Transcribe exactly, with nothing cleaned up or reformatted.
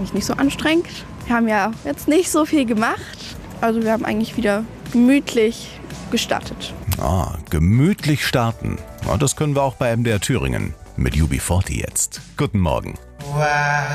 eigentlich nicht so anstrengend. Wir haben ja jetzt nicht so viel gemacht. Also wir haben eigentlich wieder gemütlich gestartet. Ah, gemütlich starten. Ja, das können wir auch bei M D R Thüringen. Mit U B vierzig jetzt. Guten Morgen.